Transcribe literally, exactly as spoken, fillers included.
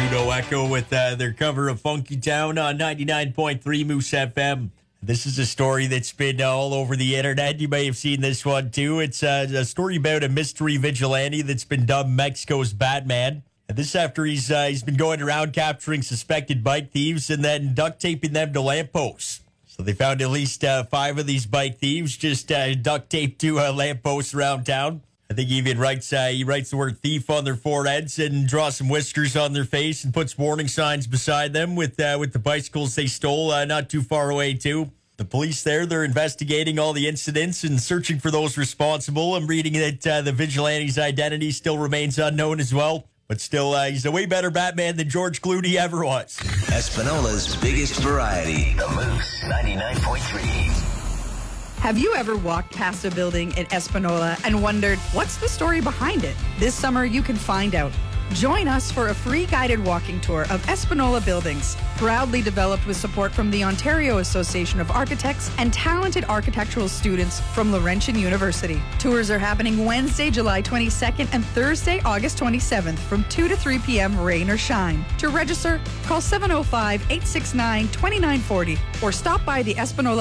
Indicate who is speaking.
Speaker 1: Judo Echo with uh, their cover of Funky Town on ninety-nine point three Moose F M. This is a story that's been all over the internet. You may have seen this one too. It's uh, a story about a mystery vigilante that's been dubbed Mexico's Batman. And this after he's uh, he's been going around capturing suspected bike thieves and then duct taping them to lampposts. So they found at least uh, five of these bike thieves just uh, duct taped to uh, lampposts around town. I think he even writes uh, he writes the word thief on their foreheads and draws some whiskers on their face and puts warning signs beside them with uh, with the bicycles they stole uh, not too far away too. The police there, they're investigating all the incidents and searching for those responsible. I'm reading that uh, the vigilante's identity still remains unknown as well. But still, uh, he's a way better Batman than George Clooney ever was.
Speaker 2: Espinola's biggest variety. The Moose ninety-nine point three.
Speaker 3: Have you ever walked past a building in Espanola and wondered, what's the story behind it? This summer, you can find out. Join us for a free guided walking tour of Espanola buildings, proudly developed with support from the Ontario Association of Architects and talented architectural students from Laurentian University. Tours are happening Wednesday, July twenty-second and Thursday, August twenty-seventh from two to three p.m. rain or shine. To register, call seven oh five, eight six nine, two nine four oh or stop by the Espanola